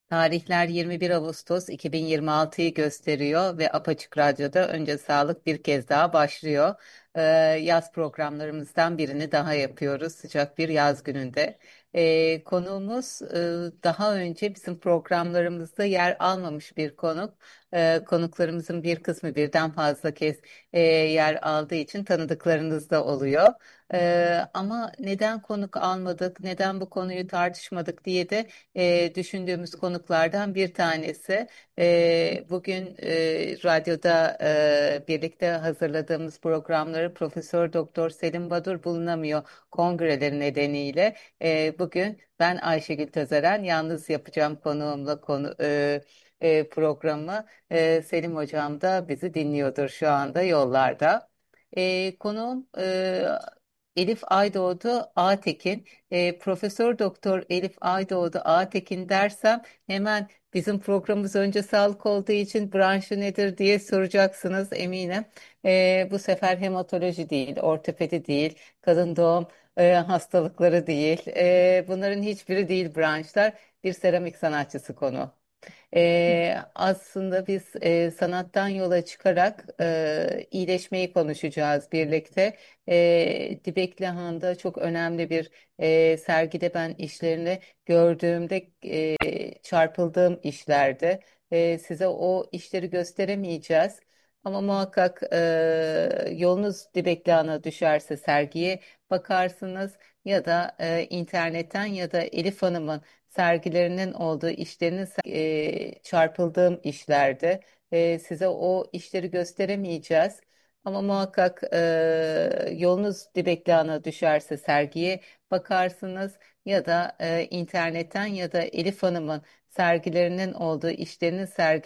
Tarihler 21 Ağustos 2026'yı gösteriyor ve Apaçık Radyo'da Önce Sağlık bir kez daha başlıyor. Ee, Yaz programlarımızdan birini daha yapıyoruz sıcak bir yaz gününde. Konuğumuz daha önce bizim programlarımızda yer almamış bir konuk. Konuklarımızın bir kısmı birden fazla kez yer aldığı için tanıdıklarınız da oluyor. Ama neden konuk almadık, neden bu konuyu tartışmadık diye de düşündüğümüz konuklardan bir tanesi. Bugün radyoda birlikte hazırladığımız programları Profesör Doktor Selim Badur bulunamıyor kongreleri nedeniyle. Bugün ben Ayşegül Tözeren yalnız yapacağım konuğumla programı. Selim Hocam da bizi dinliyordur şu anda yollarda. Konuğum Elif Aydoğdu Ağtekin. Profesör Doktor Elif Aydoğdu Ağtekin dersem hemen bizim programımız önce sağlık olduğu için branşı nedir diye soracaksınız eminim. Bu sefer hematoloji değil, ortopedi değil, kadın doğum hastalıkları değil. Bunların hiçbiri değil branşlar. Bir seramik sanatçısı konu. Aslında biz sanattan yola çıkarak iyileşmeyi konuşacağız birlikte. Dibekli Han'da çok önemli bir sergide ben işlerini gördüğümde çarpıldığım işlerdi. Size o işleri gösteremeyeceğiz. Ama muhakkak yolunuz Dibekli Han'a düşerse sergiye bakarsınız ya da internetten ya da Elif Hanım'ın sergilerinin olduğu işlerinin çarpıldığım işlerde size o işleri gösteremeyeceğiz. Ama muhakkak yolunuz Dibeklihan'a düşerse sergiye bakarsınız ya da internetten ya da Elif Hanım'ın sergilerinin olduğu işlerinin